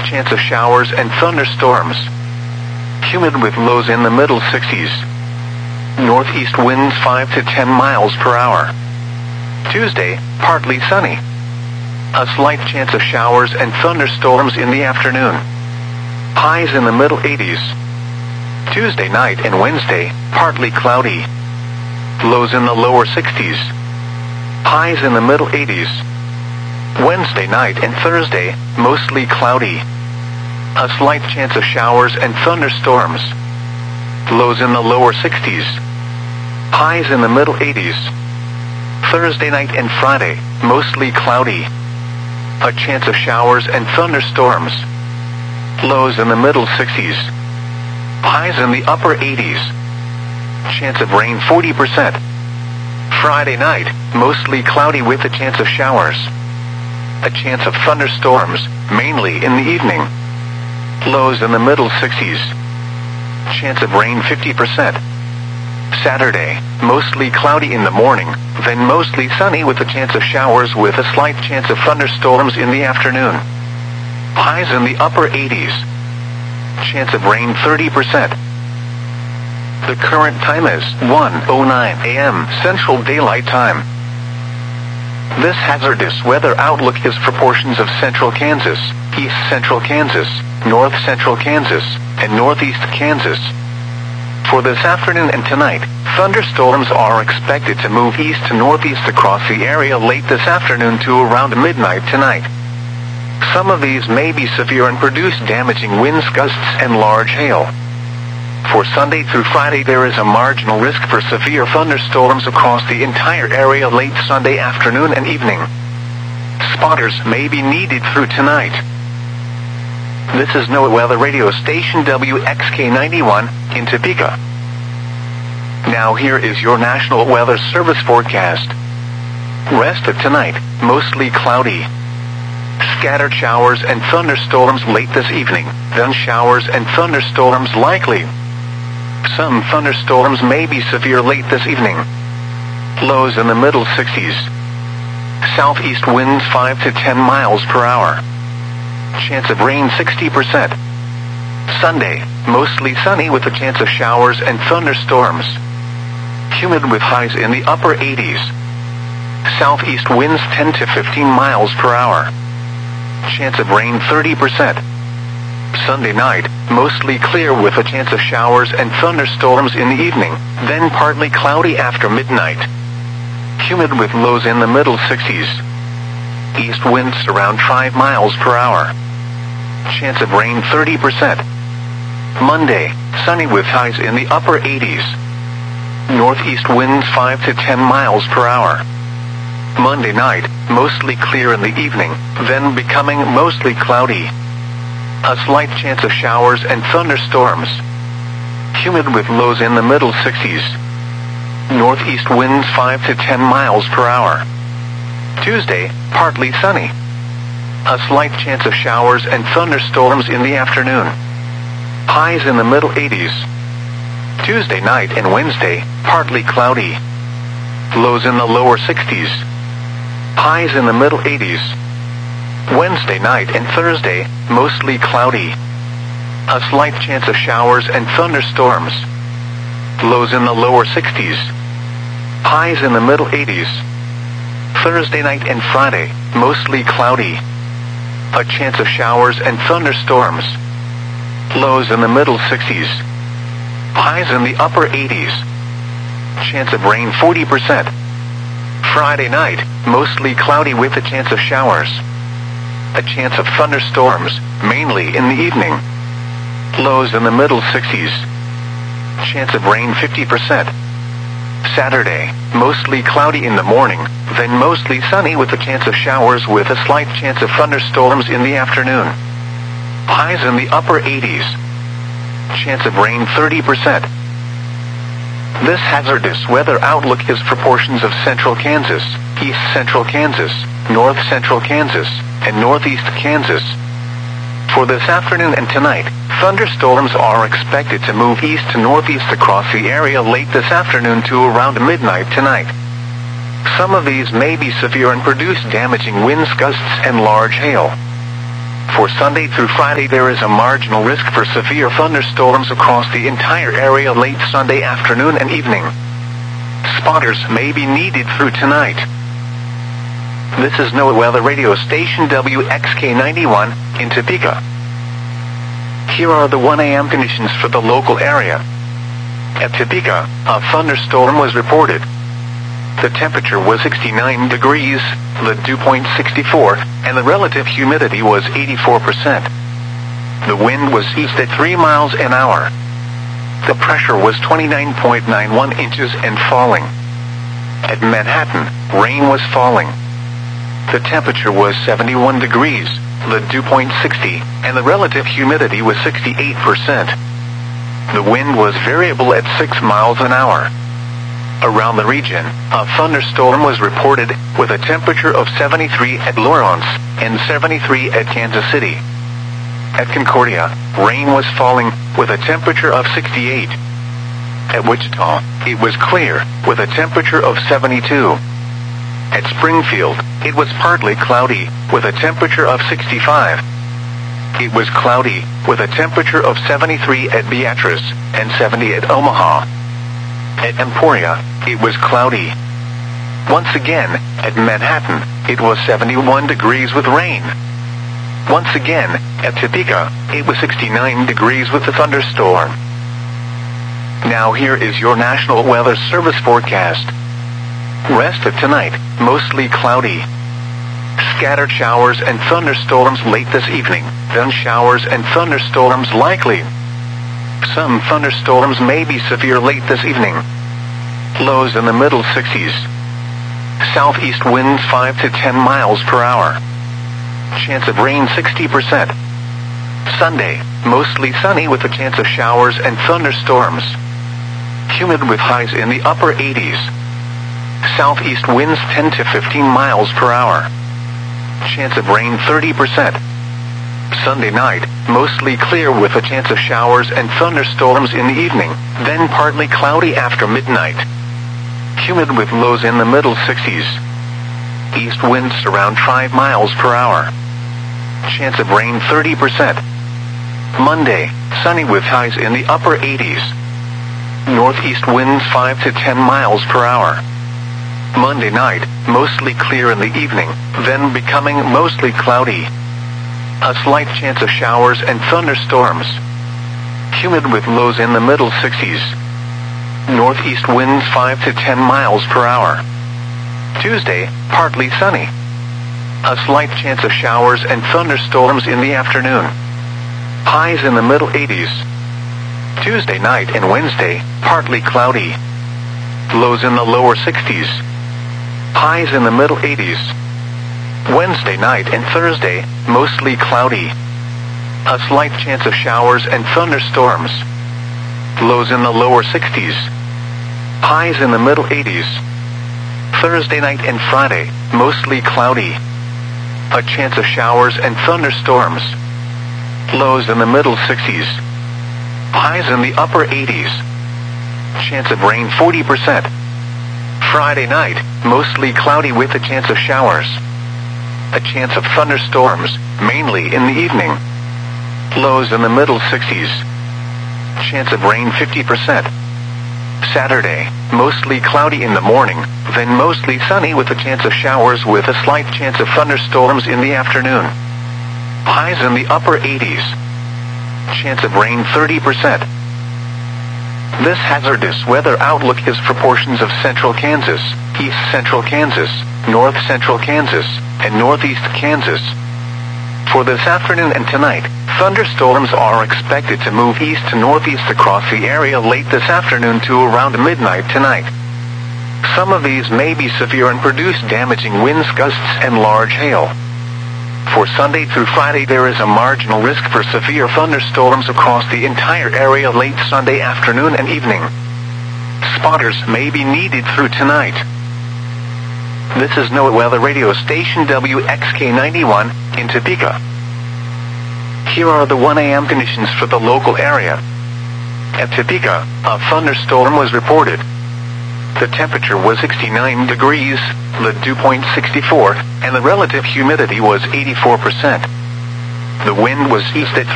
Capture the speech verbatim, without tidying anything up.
chance of showers and thunderstorms. Humid with lows in the middle sixties. Northeast winds five to ten miles per hour. Tuesday, partly sunny. A slight chance of showers and thunderstorms in the afternoon. Highs in the middle eighties. Tuesday night and Wednesday, partly cloudy. Lows in the lower sixties. Highs in the middle eighties. Wednesday night and Thursday, mostly cloudy. A slight chance of showers and thunderstorms. Lows in the lower sixties. Highs in the middle eighties. Thursday night and Friday, mostly cloudy. A chance of showers and thunderstorms. Lows in the middle sixties. Highs in the upper eighties. Chance of rain forty percent. Friday night, mostly cloudy with a chance of showers. A chance of thunderstorms, mainly in the evening. Lows in the middle sixties. Chance of rain fifty percent. Saturday, mostly cloudy in the morning, then mostly sunny with a chance of showers with a slight chance of thunderstorms in the afternoon. Highs in the upper eighties. Chance of rain thirty percent. The current time is one oh nine a m Central Daylight Time. This hazardous weather outlook is for portions of central Kansas, east central Kansas, north central Kansas, and northeast Kansas. For this afternoon and tonight, thunderstorms are expected to move east to northeast across the area late this afternoon to around midnight tonight. Some of these may be severe and produce damaging winds, gusts, and large hail. For Sunday through Friday, there is a marginal risk for severe thunderstorms across the entire area late Sunday afternoon and evening. Spotters may be needed through tonight. This is NOAA Weather Radio Station W X K ninety-one in Topeka. Now here is your National Weather Service forecast. Rest of tonight, mostly cloudy. Scattered showers and thunderstorms late this evening, then showers and thunderstorms likely. Some thunderstorms may be severe late this evening. Lows in the middle sixties. Southeast winds five to ten miles per hour. Chance of rain sixty percent. Sunday, mostly sunny with a chance of showers and thunderstorms. Humid with highs in the upper eighties. Southeast winds ten to fifteen miles per hour. Chance of rain thirty percent. Sunday night, mostly clear with a chance of showers and thunderstorms in the evening, then partly cloudy after midnight. Humid with lows in the middle sixties. East winds around five miles per hour. Chance of rain thirty percent. Monday, sunny with highs in the upper eighties. Northeast winds five to ten miles per hour. Monday night, mostly clear in the evening, then becoming mostly cloudy. A slight chance of showers and thunderstorms. Humid with lows in the middle sixties. Northeast winds five to ten miles per hour. Tuesday, partly sunny. A slight chance of showers and thunderstorms in the afternoon. Highs in the middle eighties. Tuesday night and Wednesday, partly cloudy. Lows in the lower sixties. Highs in the middle eighties. Wednesday night and Thursday, mostly cloudy. A slight chance of showers and thunderstorms. Lows in the lower sixties. Highs in the middle eighties. Thursday night and Friday, mostly cloudy. A chance of showers and thunderstorms. Lows in the middle sixties. Highs in the upper eighties. Chance of rain forty percent. Friday night, mostly cloudy with a chance of showers. A chance of thunderstorms, mainly in the evening. Lows in the middle sixties. Chance of rain fifty percent. Saturday, mostly cloudy in the morning, then mostly sunny with a chance of showers with a slight chance of thunderstorms in the afternoon. Highs in the upper eighties. Chance of rain thirty percent. This hazardous weather outlook is for portions of central Kansas, east central Kansas, north central Kansas, and northeast Kansas. For this afternoon and tonight, thunderstorms are expected to move east to northeast across the area late this afternoon to around midnight tonight. Some of these may be severe and produce damaging winds, gusts, and large hail. For Sunday through Friday, there is a marginal risk for severe thunderstorms across the entire area late Sunday afternoon and evening. Spotters may be needed through tonight. This is NOAA Weather Radio Station W X K ninety-one in Topeka. Here are the one A M conditions for the local area. At Topeka, a thunderstorm was reported. The temperature was sixty-nine degrees, the dew point sixty-four, and the relative humidity was eighty-four percent. The wind was east at three miles an hour. The pressure was twenty-nine point nine one inches and falling. At Manhattan, rain was falling. The temperature was seventy-one degrees, the dew point sixty, and the relative humidity was sixty-eight percent. The wind was variable at six miles an hour. Around the region, a thunderstorm was reported with a temperature of seventy-three at Lawrence and seventy-three at Kansas City. At Concordia, rain was falling with a temperature of sixty-eight. At Wichita, it was clear with a temperature of seventy-two. At Springfield, it was partly cloudy with a temperature of sixty-five. It was cloudy with a temperature of seventy-three at Beatrice and seventy at Omaha. At Emporia, it was cloudy. Once again, at Manhattan, it was seventy-one degrees with rain. Once again, at Topeka, it was sixty-nine degrees with a thunderstorm. Now here is your National Weather Service forecast. Rest of tonight, mostly cloudy. Scattered showers and thunderstorms late this evening, then showers and thunderstorms likely. Some thunderstorms may be severe late this evening. Lows in the middle sixties. Southeast winds five to ten miles per hour. Chance of rain sixty percent. Sunday, mostly sunny with a chance of showers and thunderstorms. Humid with highs in the upper eighties. Southeast winds ten to fifteen miles per hour. Chance of rain thirty percent. Sunday night, mostly clear with a chance of showers and thunderstorms in the evening, then partly cloudy after midnight. Humid with lows in the middle sixties. East winds around five miles per hour. Chance of rain thirty percent. Monday, sunny with highs in the upper eighties. Northeast winds five to ten miles per hour. Monday night, mostly clear in the evening, then becoming mostly cloudy. A slight chance of showers and thunderstorms. Humid with lows in the middle sixties. Northeast winds five to ten miles per hour. Tuesday, partly sunny. A slight chance of showers and thunderstorms in the afternoon. Highs in the middle eighties. Tuesday night and Wednesday, partly cloudy. Lows in the lower sixties. Highs in the middle eighties. Wednesday night and Thursday, mostly cloudy. A slight chance of showers and thunderstorms. Lows in the lower sixties. Highs in the middle eighties. Thursday night and Friday, mostly cloudy. A chance of showers and thunderstorms. Lows in the middle sixties. Highs in the upper eighties. Chance of rain forty percent. Friday night, mostly cloudy with a chance of showers. A chance of thunderstorms, mainly in the evening. Lows in the middle sixties. Chance of rain fifty percent. Saturday, mostly cloudy in the morning, then mostly sunny with a chance of showers with a slight chance of thunderstorms in the afternoon. Highs in the upper eighties. Chance of rain thirty percent. This hazardous weather outlook is for portions of central Kansas, east central Kansas, north central Kansas, and northeast Kansas. For this afternoon and tonight, thunderstorms are expected to move east to northeast across the area late this afternoon to around midnight tonight. Some of these may be severe and produce damaging winds, gusts, and large hail. For Sunday through Friday, there is a marginal risk for severe thunderstorms across the entire area late Sunday afternoon and evening. Spotters may be needed through tonight. This is NOAA Weather Radio Station W X K ninety-one in Topeka. Here are the one A M conditions for the local area. At Topeka, a thunderstorm was reported. The temperature was sixty-nine degrees, the dew point sixty-four, and the relative humidity was eighty-four percent. The wind was east at